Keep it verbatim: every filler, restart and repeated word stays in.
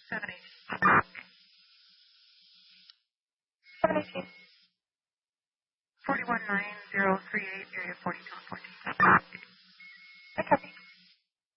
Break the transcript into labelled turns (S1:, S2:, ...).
S1: seven eighteen. seven eighteen. forty-one nine zero three eight, area forty-two.